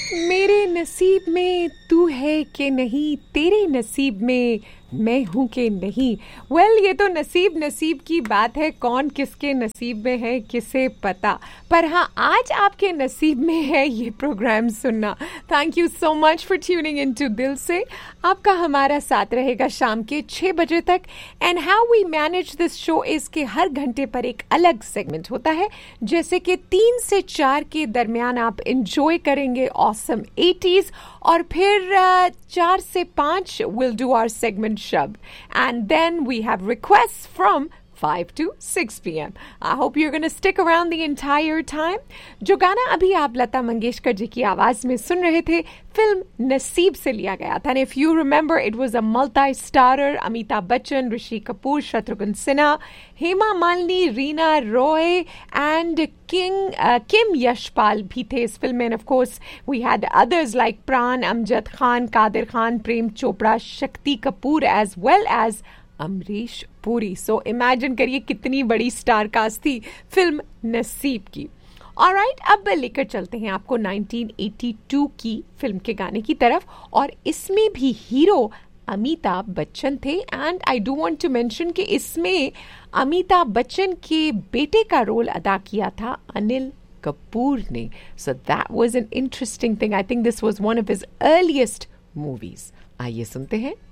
मेरे नसीब में तू है कि नहीं, तेरे नसीब में मैं हूं कि नहीं। वेल, ये तो नसीब की बात है, कौन किसके नसीब में है किसे पता। पर हाँ, आज आपके नसीब में है ये प्रोग्राम सुनना। Thank you so much for tuning in to दिल से। आपका हमारा साथ रहेगा शाम के 6 बजे तक। And how we manage this show is के हर घंटे पर एक अलग सेगमेंट होता है, जैसे कि 3 से 4 के दरमियान आप इंजॉय करेंगे ऑसम 80s, और फिर 4 से 5 विल डू आवर सेगमेंट शब्द, and then we have requests from 5 to 6 p.m. I hope you're going to stick around the entire time. जो गाना अभी आप लता मंगेशकर जी की आवाज में सुन रहे थे, फिल्म नसीब से लिया गया था। And if you remember, it was a multi-starrer. Amitabh Bachchan, Rishi Kapoor, Shatrughan Sinha, Hema Malini, Reena Roy and Kim Yashpal भी थे इस फिल्म में। And of course, we had others like प्राण, Amjad Khan, Qadir Khan, Prem Chopra, Shakti Kapoor as well as Amrish Puri. So imagine करिए कितनी बड़ी स्टार कास्ट थी फिल्म नसीब की। ऑलराइट, अब लेकर चलते हैं आपको 1982 की फिल्म के गाने की तरफ, और इसमें भी हीरो अमिताभ बच्चन थे। And I do want to mention कि इसमें अमिताभ बच्चन के बेटे का रोल अदा किया था अनिल कपूर ने। So that was an interesting thing. I think this was one of his earliest movies. आइए सुनते हैं